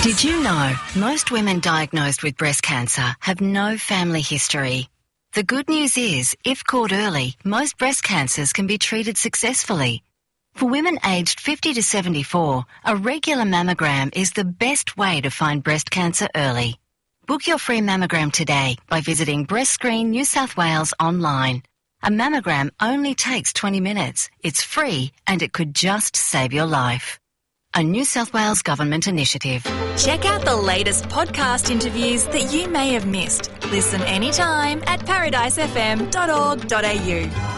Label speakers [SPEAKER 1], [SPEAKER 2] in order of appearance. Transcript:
[SPEAKER 1] Did you know most women diagnosed with breast cancer have no family history? The good news is, if caught early, most breast cancers can be treated successfully. For women aged 50 to 74, a regular mammogram is the best way to find breast cancer early. Book your free mammogram today by visiting Breast Screen New South Wales online. A mammogram only takes 20 minutes. It's free and it could just save your life. A New South Wales Government initiative.
[SPEAKER 2] Check out the latest podcast interviews that you may have missed. Listen anytime at paradisefm.org.au.